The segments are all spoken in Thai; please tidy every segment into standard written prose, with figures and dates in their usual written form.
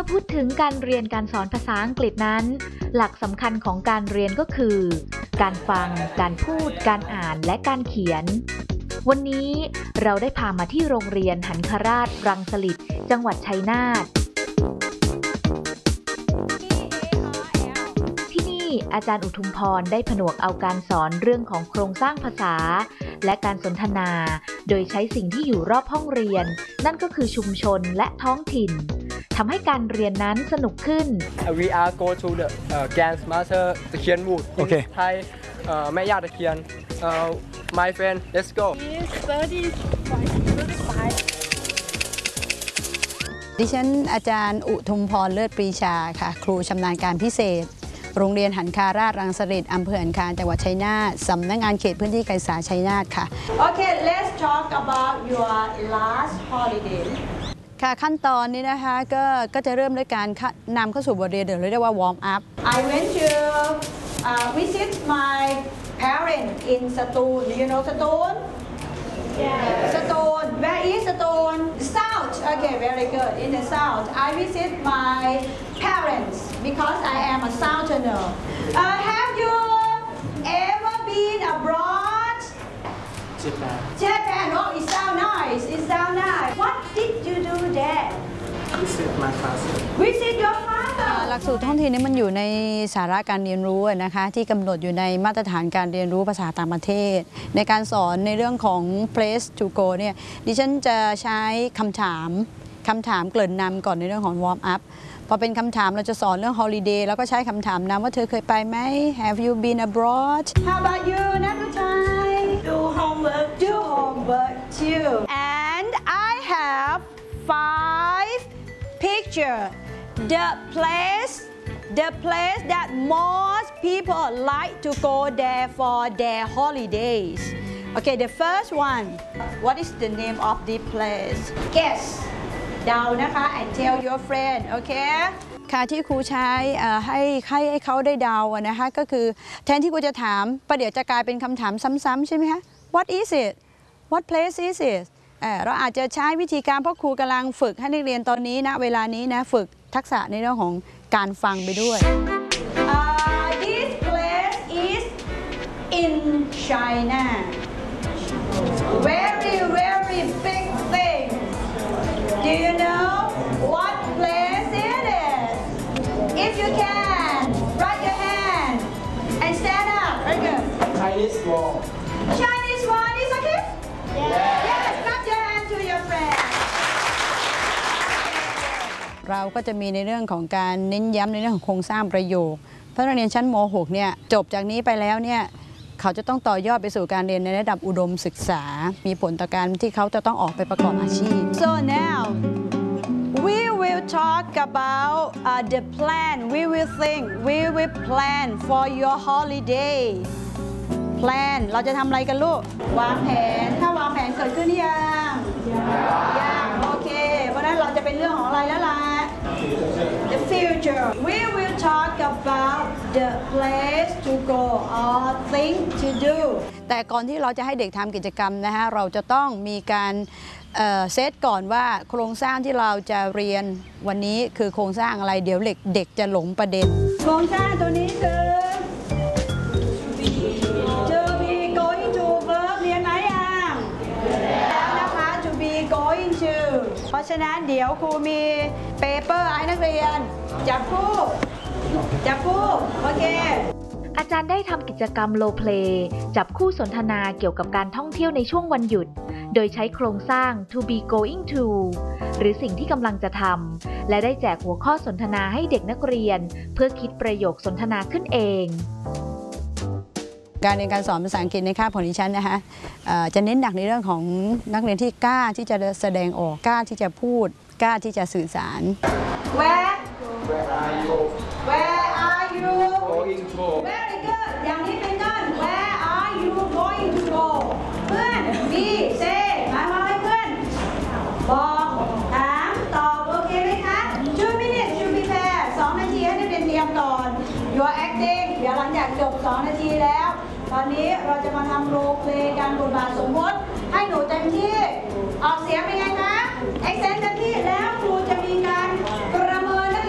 พูดถึงการเรียนการสอนภาษาอังกฤษนั้นหลักสำคัญของการเรียนก็คือการฟังการพูดการอ่านและการเขียนวันนี้เราได้พามาที่โรงเรียนหันคราชรังสฤษฎ์จังหวัดชัยนาทที่นี่อาจารย์อุทุมพรได้ผนวกเอาการสอนเรื่องของโครงสร้างภาษาและการสนทนาโดยใช้สิ่งที่อยู่รอบห้องเรียนนั่นก็คือชุมชนและท้องถิ่นทำให้การเรียนนั้นสนุกขึ้น We are go to the Grandmaster ตะเคียนวูด Okay. ไทยแม่ย่าตะเคียนMy friend let's go ดิฉันอาจารย์อุทุมพรเลิศปรีชาค่ะครูชำนาญการพิเศษโรงเรียนหันคาราชรังสฤษฎ์อำเภอหันคาจังหวัดชัยนาทสำนักงานเขตพื้นที่การศึกษาชัยนาทค่ะ Okay, let's talk about your last holiday. ค่ะขั้นตอนนี้นะคะก็จะเริ่มด้วยการนำเข้าสู่บทเรียนหรือเรียกว่าวอร์มอัพ I went to visit my parents in Satoon. Do you know Satoon? Yeah. Satoon. Where is Satoon? South. Okay, very good. In the south. I visit my parents because I am a southerner. Have you ever been abroad? Japan Japan. Oh, it sounds nice. It sounds nice. What did you do there? Visit my father Visit your father. หลักสูตรท้องถิ่นนี้มันอยู่ในสาระการเรียนรู้นะคะที่กำหนดอยู่ในมาตรฐานการเรียนรู้ภาษาต่างประเทศในการสอนในเรื่องของ place to go เนี่ยดิฉันจะใช้คำถามเกริ่นนำก่อนในเรื่องของ warm up พอเป็นคำถามเราจะสอนเรื่อง holiday แล้วก็ใช้คำถามนำว่าเธอเคยไปไหม Have you been abroad How about you, Nakutai? Do homework. Do homework too. And I have 5 pictures. The place that most people like to go there for their holidays. Okay, the first one. What is the name of this place? Guess. เดานะคะ and tell your friend. Okay? ค่ะที่ครูใช้ให้เขาได้เดานะคะก็คือแทนที่ครูจะถามประเดี๋ยวจะกลายเป็นคำถามซ้ำๆใช่ไหมคะ What is it What place is it เราอาจจะใช้วิธีการเพราะครูกำลังฝึกให้นักเรียนตอนนี้นะเวลานี้นะฝึกทักษะในเรื่องของการฟังไปด้วย This place is in China. Very, very big thing. Do you know what place it is? If you can, raise your hand and stand up. Very good. Chinese wall Chinese one is okay? Yes, clap your hand to your friend. เราก็จะมีในเรื่องของการเน้นย้ำในเรื่องของโครงสร้างประโยคเพราะนักเรียนชั้นม .6 เนี่ยจบจากนี้ไปแล้วเนี่ยเขาจะต้องต่อยอดไปสู่การเรียนในระดับอุดมศึกษามีผลต่อการที่เขาจะต้องออกไปประกอบอาชีพ So now we will talk about the plan. We will plan for your holiday. Plan เราจะทำอะไรกันลูกวางแผนถ้าวางแผนเกิดขึ้นหรือยังยังโอเคเพราะฉะนั้นเราจะเป็นเรื่องของอะไรแล้วล่ะ The future. We will talk about the place to go or thing to do. แต่ก่อนที่เราจะให้เด็กทำกิจกรรมนะคะเราจะต้องมีการเซตก่อนว่าโครงสร้างที่เราจะเรียนวันนี้คือโครงสร้างอะไรเดี๋ยวเด็กจะหลงประเด็นโครงสร้างตัวนี้คือ to be going to verb เรียนไหมยังแล้วนะคะ to be going to เพราะฉะนั้นเดี๋ยวครูมีเปเปอร์ให้นักเรียนจับคู่โอเคอาจารย์ได้ทำกิจกรรมโรลเพลย์จับคู่สนทนาเกี่ยวกับการท่องเที่ยวในช่วงวันหยุดโดยใช้โครงสร้าง to be going to หรือสิ่งที่กำลังจะทำและได้แจกหัวข้อสนทนาให้เด็กนักเรียนเพื่อคิดประโยคสนทนาขึ้นเองการเรียนการสอนภาษาอังกฤษในคาบของดิฉันนะคะจะเน้นหนักในเรื่องของนักเรียนที่กล้าที่จะแสดงออกกล้าที่จะพูดกล้าที่จะสื่อสาร Where are you going to go Very good อย่างนี้เป็นต้น Where are you going to go เพื่อน be say หมายความให้เพื่อนบอกถามตอบโอเคไหมคะ 2 minutes to prepare 2 นาทีให้นักเรียนเตรียมก่อน Your acting เดี๋ยวหลังจากจบ 2 นาทีแล้ว ตอนนี้เราจะมาทำโรลเพลย์การบทบาทสมมติให้หนูเต็มที่ออกเสียงเป็นไงคะ accent เต็มที่แล้วครูจะมีการประเมินนัก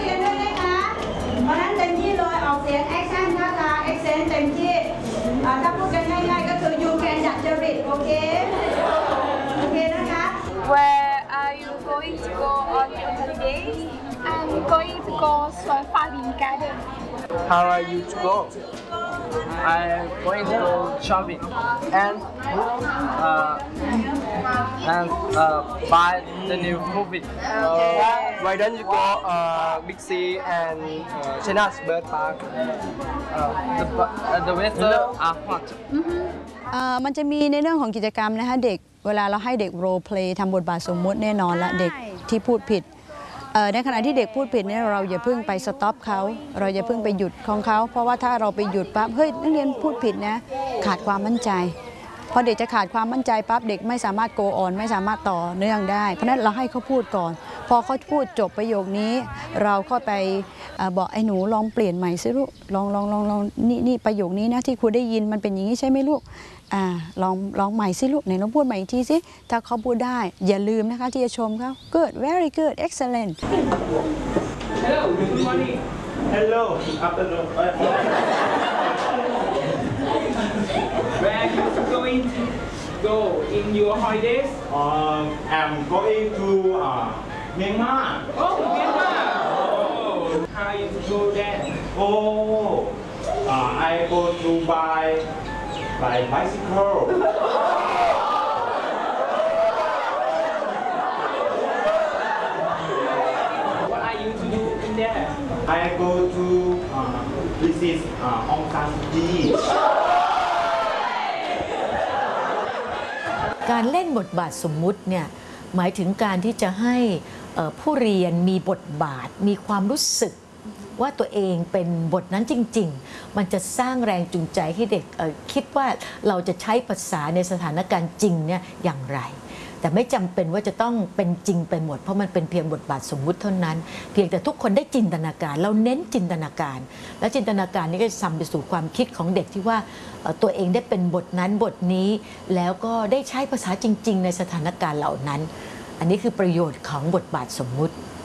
going to go Safari Garden. How are you to go? I'm going to go shopping and buy the new movie. Why don't you go Big C and China's Bird Park? The weather are hot. มันจะมีในเรื่องของกิจกรรมนะคะเด็กเวลาเราให้เด็กโรลเพลย์ทำบทบาทสมมุติแน่นอนละเด็กที่พูดผิดในขณะที่เด็กพูดผิดเนี่ยเราอย่าเพิ่งไปสต็อปเขาเราอย่าเพิ่งไปหยุดของเขาเพราะว่าถ้าเราไปหยุดปั๊บเฮ้ยนักเรียนพูดผิดนะขาดความมั่นใจพอเด็กจะขาดความมั่นใจปั๊บเด็กไม่สามารถโกออนไม่สามารถต่อเนื่องได้เพราะนั้นเราให้เขาพูดก่อนพอเขาพูดจบประโยคนี้เราก็ไปบอกไอ้หนูลองเปลี่ยนใหม่สิลูกลองนี่ประโยคนี้นะที่ครูได้ยินมันเป็นอย่างนี้ใช่ไหมลูกลองใหม่สิลูกไหนลองพูดใหม่อีกทีสิถ้าเขาพูดได้อย่าลืมนะคะที่จะชมเขา good very good excellent Hello, good morning. Hello, afternoon. Where are you going to go in your holidays? I'm going to Myanmar. Oh, Myanmar. Oh, how you go there? Oh, I go to by bicycle. What are you to do in there? I go to visit Aung San Suu Kyi. การเล่นบทบาทสมมุติเนี่ยหมายถึงการที่จะให้ผู้เรียนมีบทบาทมีความรู้สึกว่าตัวเองเป็นบทนั้นจริงๆมันจะสร้างแรงจูงใจให้เด็กคิดว่าเราจะใช้ภาษาในสถานการณ์จริงเนี่ยอย่างไรแต่ไม่จำเป็นว่าจะต้องเป็นจริงไปหมดเพราะมันเป็นเพียงบทบาทสมมุติเท่านั้นเพียงแต่ทุกคนได้จินตนาการเราเน้นจินตนาการและจินตนาการนี้ก็จะนำไปสู่ความคิดของเด็กที่ว่าตัวเองได้เป็นบทนั้นบทนี้แล้วก็ได้ใช้ภาษาจริงๆในสถานการณ์เหล่านั้นอันนี้คือประโยชน์ของบทบาทสมมุติ